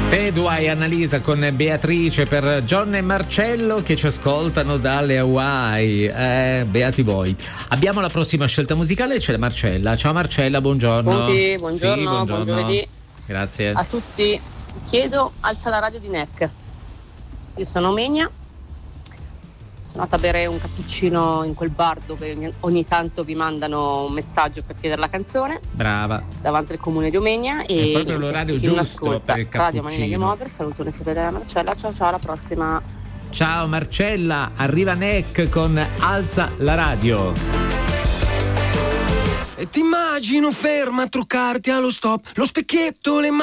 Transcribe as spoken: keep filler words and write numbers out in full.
Pedua e Annalisa con Beatrice per John e Marcello che ci ascoltano dalle Hawaii. Eh, beati voi. Abbiamo la prossima scelta musicale, c'è Marcella. Ciao Marcella, buongiorno. Buongiorno, buongiorno, sì, buongiorno. buon giovedì. Grazie. A tutti chiedo alza la radio di Neck. Io sono Menia. Sono andata a bere un cappuccino in quel bar dove ogni tanto vi mandano un messaggio per chiedere la canzone. Brava. Davanti al comune di Omegna. È e proprio l'orario chi giusto non ascolta, per il Radio Manina cappuccino. Game Over, salutone sempre dalla Marcella. Ciao ciao, alla prossima. Ciao Marcella, arriva Neck con Alza la radio. E ti immagino ferma a truccarti allo stop, lo specchietto, le mani